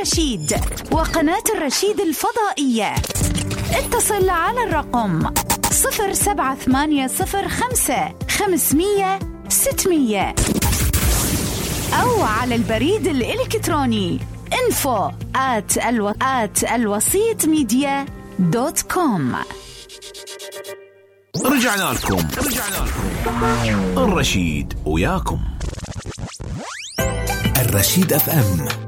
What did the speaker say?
الرشيد وقناة الرشيد الفضائية. اتصل على الرقم 07805 أو على البريد الإلكتروني info@alwasitmedia.com. رجعنا لكم الرشيد وياكم. الرشيد FM